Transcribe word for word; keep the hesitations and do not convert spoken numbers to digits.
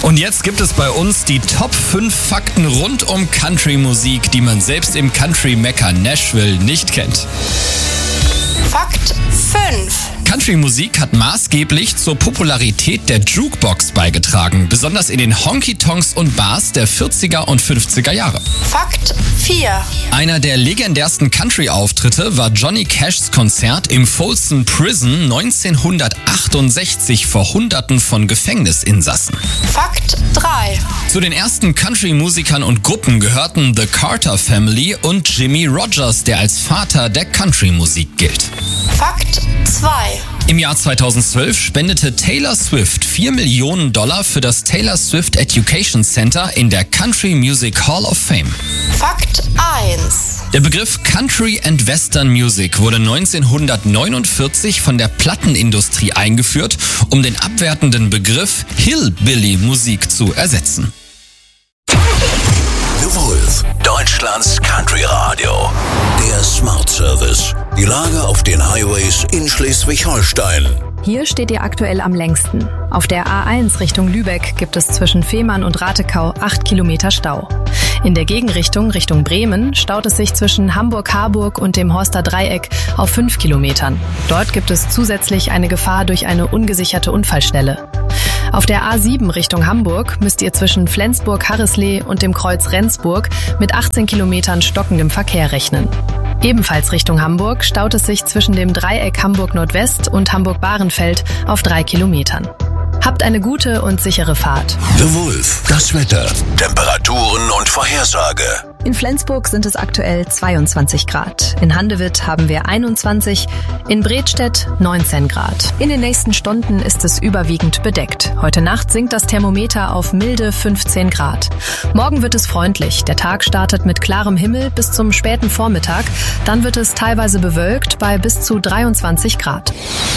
Und jetzt gibt es bei uns die Top fünf Fakten rund um Country-Musik, die man selbst im Country-Mekka Nashville nicht kennt. Fakt fünf. Country-Musik hat maßgeblich zur Popularität der Jukebox beigetragen, besonders in den Honky-Tonks und Bars der vierziger und fünfziger Jahre. Fakt vier. Einer der legendärsten Country-Auftritte war Johnny Cashs Konzert im Folsom Prison neunzehnhundertachtundsechzig vor Hunderten von Gefängnisinsassen. Fakt drei. Zu den ersten Country-Musikern und Gruppen gehörten The Carter Family und Jimmie Rodgers, der als Vater der Country-Musik gilt. Fakt zwei. Im Jahr zweitausendzwölf spendete Taylor Swift vier Millionen Dollar für das Taylor Swift Education Center in der Country Music Hall of Fame. Fakt eins. Der Begriff Country and Western Music wurde neunzehnhundertneunundvierzig von der Plattenindustrie eingeführt, um den abwertenden Begriff Hillbilly-Musik zu ersetzen. The Wolf, Deutschlands Country Radio. Der Smart Service. Die Lage auf den Highways in Schleswig-Holstein. Hier steht ihr aktuell am längsten. Auf der A eins Richtung Lübeck gibt es zwischen Fehmarn und Ratekau acht Kilometer Stau. In der Gegenrichtung Richtung Bremen staut es sich zwischen Hamburg-Harburg und dem Horster Dreieck auf fünf Kilometern. Dort gibt es zusätzlich eine Gefahr durch eine ungesicherte Unfallstelle. Auf der A sieben Richtung Hamburg müsst ihr zwischen Flensburg-Harrisleh und dem Kreuz Rendsburg mit achtzehn Kilometern stockendem Verkehr rechnen. Ebenfalls Richtung Hamburg staut es sich zwischen dem Dreieck Hamburg-Nordwest und Hamburg-Bahrenfeld auf drei Kilometern. Habt eine gute und sichere Fahrt. The Wolf, das Wetter, Temperaturen und Vorhersage. In Flensburg sind es aktuell zweiundzwanzig Grad. In Handewitt haben wir einundzwanzig, in Bredstedt neunzehn Grad. In den nächsten Stunden ist es überwiegend bedeckt. Heute Nacht sinkt das Thermometer auf milde fünfzehn Grad. Morgen wird es freundlich. Der Tag startet mit klarem Himmel bis zum späten Vormittag. Dann wird es teilweise bewölkt bei bis zu dreiundzwanzig Grad.